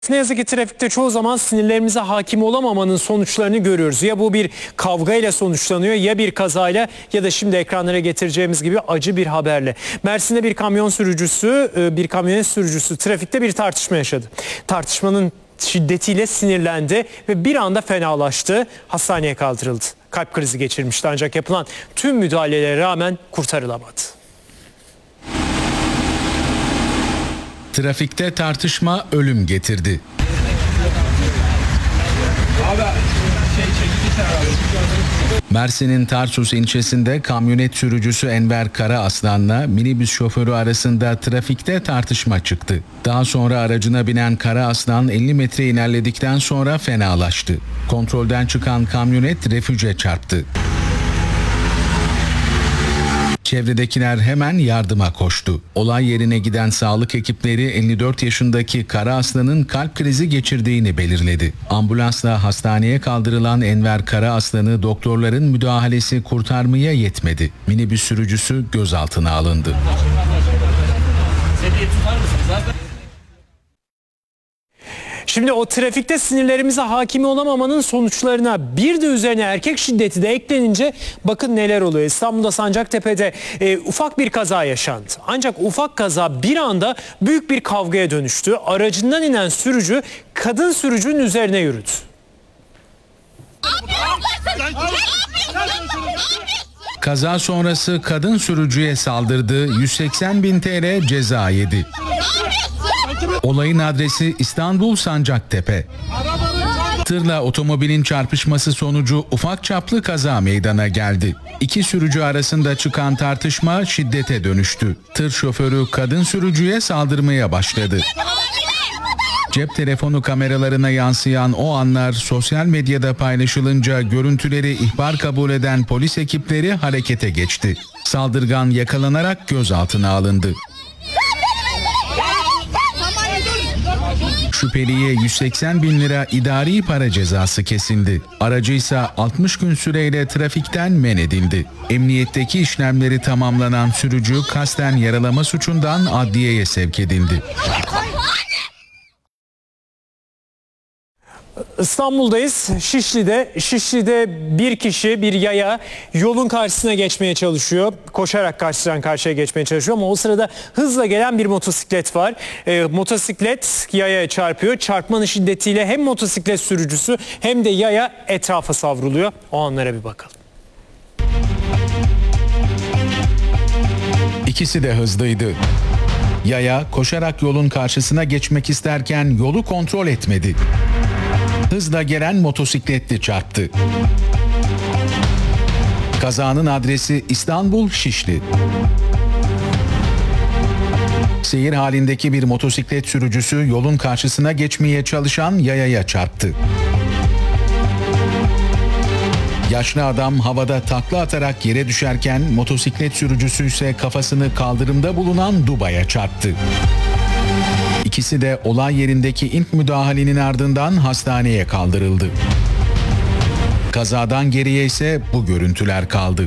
Ne yazık ki trafikte çoğu zaman sinirlerimize hakim olamamanın sonuçlarını görüyoruz. Ya bu bir kavgayla sonuçlanıyor, ya bir kazayla, ya da şimdi ekranlara getireceğimiz gibi acı bir haberle. Mersin'de bir kamyonet sürücüsü trafikte bir tartışma yaşadı. Tartışmanın şiddetiyle sinirlendi ve bir anda fenalaştı. Hastaneye kaldırıldı. Kalp krizi geçirmişti ancak yapılan tüm müdahalelere rağmen kurtarılamadı. Trafikte tartışma ölüm getirdi. Mersin'in Tarsus ilçesinde kamyonet sürücüsü Enver Karaaslan'la minibüs şoförü arasında trafikte tartışma çıktı. Daha sonra aracına binen Karaaslan 50 metre ilerledikten sonra fenalaştı. Kontrolden çıkan kamyonet refüje çarptı. Çevredekiler hemen yardıma koştu. Olay yerine giden sağlık ekipleri 54 yaşındaki Karaaslan'ın kalp krizi geçirdiğini belirledi. Ambulansla hastaneye kaldırılan Enver Karaaslan'ı doktorların müdahalesi kurtarmaya yetmedi. Minibüs sürücüsü gözaltına alındı. Şimdi o trafikte sinirlerimize hakim olamamanın sonuçlarına bir de üzerine erkek şiddeti de eklenince bakın neler oluyor. İstanbul'da Sancaktepe'de ufak bir kaza yaşandı. Ancak ufak kaza bir anda büyük bir kavgaya dönüştü. Aracından inen sürücü kadın sürücünün üzerine yürüdü. Kaza sonrası kadın sürücüye saldırdı, 180.000 TL ceza yedi. Olayın adresi İstanbul Sancaktepe. Tırla otomobilin çarpışması sonucu ufak çaplı kaza meydana geldi. İki sürücü arasında çıkan tartışma şiddete dönüştü. Tır şoförü kadın sürücüye saldırmaya başladı. Cep telefonu kameralarına yansıyan o anlar sosyal medyada paylaşılınca görüntüleri ihbar kabul eden polis ekipleri harekete geçti. Saldırgan yakalanarak gözaltına alındı. Şüpheliye 180.000 lira idari para cezası kesildi. Aracı ise 60 gün süreyle trafikten men edildi. Emniyetteki işlemleri tamamlanan sürücü kasten yaralama suçundan adliyeye sevk edildi. İstanbul'dayız. Şişli'de bir kişi bir yaya yolun karşısına geçmeye çalışıyor. Koşarak karşıdan karşıya geçmeye çalışıyor ama o sırada hızla gelen bir motosiklet var. Motosiklet yayaya çarpıyor. Çarpmanın şiddetiyle hem motosiklet sürücüsü hem de yaya etrafa savruluyor. O anlara bir bakalım. İkisi de hızlıydı. Yaya koşarak yolun karşısına geçmek isterken yolu kontrol etmedi. Hızla gelen motosikletli çarptı. Kazanın adresi İstanbul Şişli. Seyir halindeki bir motosiklet sürücüsü yolun karşısına geçmeye çalışan yayaya çarptı. Yaşlı adam havada takla atarak yere düşerken motosiklet sürücüsü ise kafasını kaldırımda bulunan dubaya çarptı. İkisi de olay yerindeki ilk müdahalenin ardından hastaneye kaldırıldı. Kazadan geriye ise bu görüntüler kaldı.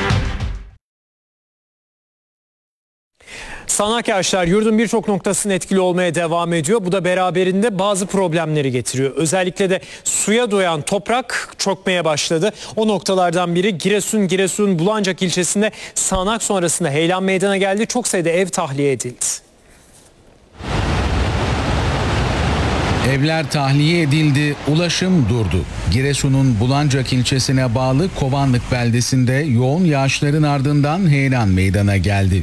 Sağanak yağışlar yurdun birçok noktasının etkili olmaya devam ediyor. Bu da beraberinde bazı problemleri getiriyor. Özellikle de suya doyan toprak çökmeye başladı. O noktalardan biri Giresun Bulancak ilçesinde sağanak sonrasında heyelan meydana geldi. Çok sayıda ev tahliye edildi. Evler tahliye edildi, ulaşım durdu. Giresun'un Bulancak ilçesine bağlı Kovanlık beldesinde yoğun yağışların ardından heyelan meydana geldi.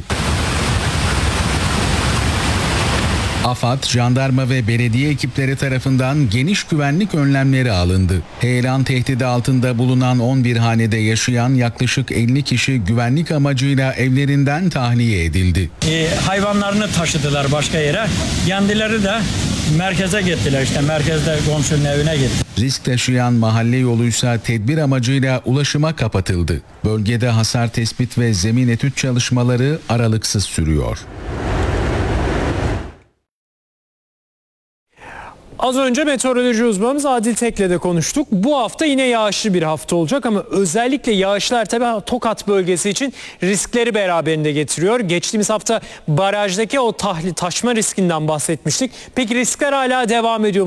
AFAD, jandarma ve belediye ekipleri tarafından geniş güvenlik önlemleri alındı. Heyelan tehdidi altında bulunan 11 hanede yaşayan yaklaşık 50 kişi güvenlik amacıyla evlerinden tahliye edildi. Hayvanlarını taşıdılar başka yere. Kendileri de merkeze gittiler, işte merkezde komşunun evine gitti. Risk taşıyan mahalle yoluysa tedbir amacıyla ulaşıma kapatıldı. Bölgede hasar tespit ve zemin etüt çalışmaları aralıksız sürüyor. Az önce meteoroloji uzmanımız Adil Tek'le de konuştuk. Bu hafta yine yağışlı bir hafta olacak ama özellikle yağışlar tabii Tokat bölgesi için riskleri beraberinde getiriyor. Geçtiğimiz hafta barajdaki o taşma riskinden bahsetmiştik. Peki riskler hala devam ediyor mu?